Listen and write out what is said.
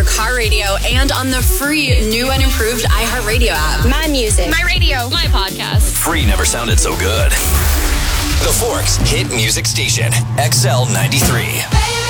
car radio and on the free new and improved iHeartRadio app. My music. My radio. My podcast. Free never sounded so good. The Forks Hit Music Station, XL 93.